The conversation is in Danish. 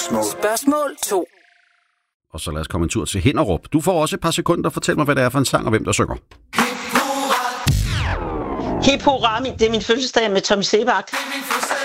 Spørgsmål 2. Og så lad os komme en tur til Hinnerup. Du får også et par sekunder. Fortæl mig, hvad det er for en sang, og hvem der synger. Hip hurra, det er min fødselsdag med Tommy Sebak.